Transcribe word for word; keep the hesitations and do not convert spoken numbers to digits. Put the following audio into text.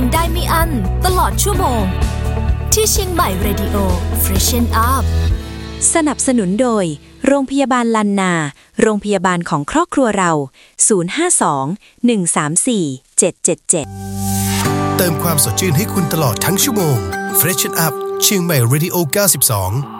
ได้ไม่อั้นตลอดชั่วโมงที่เชียงใหม่ Radio Freshen Up สนับสนุนโดยโรงพยาบาลลันนาโรงพยาบาลของครอบครัวเราศูนย์ ห้า สอง หนึ่ง สาม สี่ เจ็ด เจ็ด เจ็ดเติมความสดชื่นให้คุณตลอดทั้งชั่วโมง Freshen Up เชียงใหม่ Radio เก้าสิบสอง